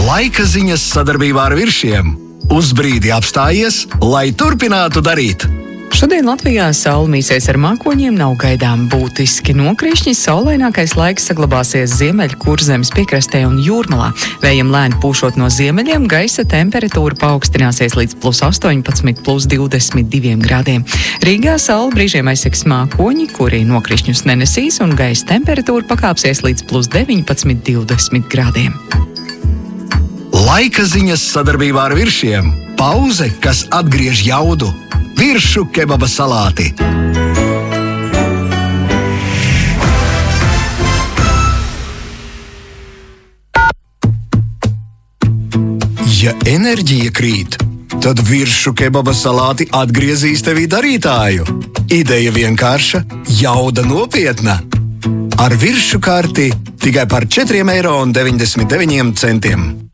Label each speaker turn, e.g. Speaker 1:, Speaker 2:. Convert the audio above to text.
Speaker 1: Laika ziņas sadarbībā ar Viršiem. Uz brīdi apstājies, lai turpinātu darīt.
Speaker 2: Šodien Latvijā saule mīsies ar mākoņiem, nav gaidām būtiski nokrišņi. Saulainākais laiks saglabāsies Ziemeļu Kurzemes piekrastē un Jūrmalā. Vējam lēni pūšot no ziemeļiem, gaisa temperatūra paaugstināsies līdz +18, +22 grādiem. Rīgā saule brīžiem aizsegs mākoņi, kuri nokrišņus nenesīs, un gaisa temperatūra pakāpsies līdz +19, 20 grādiem.
Speaker 1: Laika ziņas sadarbībā ar Viršiem. Pauze, kas atgriež jaudu. Viršu kebaba salāti. Ja enerģija krīt, tad Viršu kebaba salāti atgriezīs tevī darītāju. Ideja vienkārša, jauda nopietna. Ar Viršu karti tikai par 4,99 eiro.